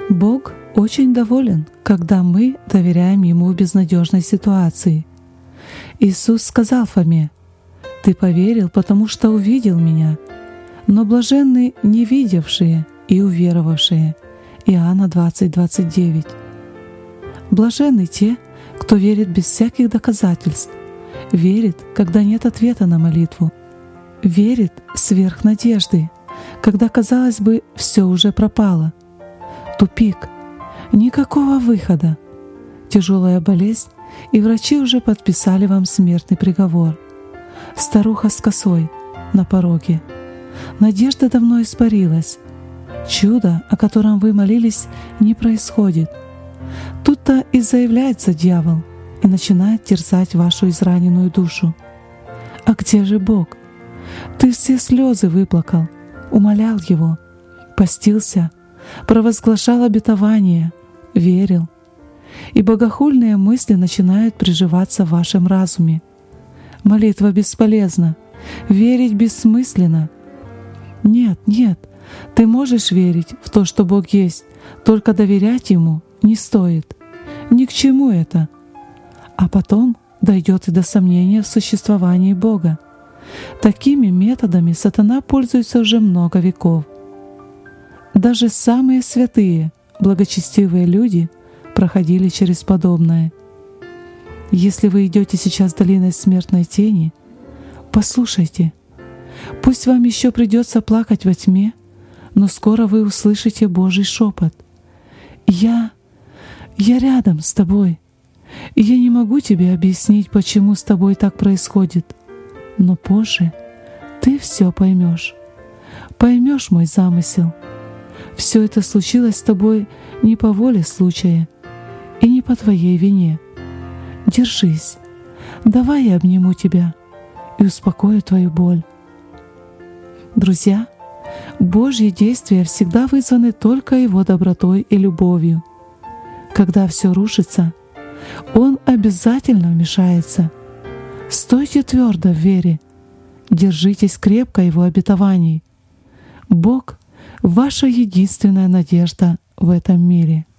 Бог очень доволен, когда мы доверяем Ему в безнадежной ситуации. Иисус сказал Фоме: «Ты поверил, потому что увидел Меня, но блаженны не видевшие и уверовавшие». Иоанна 20:29. Блаженны те, кто верит без всяких доказательств, верит, когда нет ответа на молитву, верит сверх надежды, когда, казалось бы, все уже пропало. Тупик, никакого выхода, тяжелая болезнь, и врачи уже подписали вам смертный приговор. Старуха с косой на пороге. Надежда давно испарилась. Чудо, о котором вы молились, не происходит. Тут-то и заявляется дьявол и начинает терзать вашу израненную душу. А где же Бог? Ты все слезы выплакал, умолял Его, постился, провозглашал обетование, верил. И богохульные мысли начинают приживаться в вашем разуме. Молитва бесполезна, верить бессмысленно. Нет, ты можешь верить в то, что Бог есть, только доверять Ему не стоит. Ни к чему это. А потом дойдет и до сомнения в существовании Бога. Такими методами сатана пользуется уже много веков. Даже самые святые, благочестивые люди проходили через подобное. Если вы идете сейчас долиной смертной тени, послушайте. Пусть вам еще придется плакать во тьме, но скоро вы услышите Божий шепот. Я рядом с тобой. И я не могу тебе объяснить, почему с тобой так происходит. Но позже ты все поймешь. Поймешь мой замысел. Все это случилось с тобой не по воле случая и не по твоей вине. Держись. Давай я обниму тебя и успокою твою боль. Друзья, Божьи действия всегда вызваны только Его добротой и любовью. Когда все рушится, Он обязательно вмешается. Стойте твердо в вере, держитесь крепко Его обетований. Бог — ваша единственная надежда в этом мире.